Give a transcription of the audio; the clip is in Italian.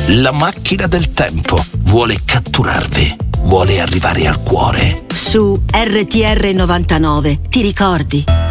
La macchina del tempo vuole catturarvi, vuole arrivare al cuore. Su RTR 99, ti ricordi?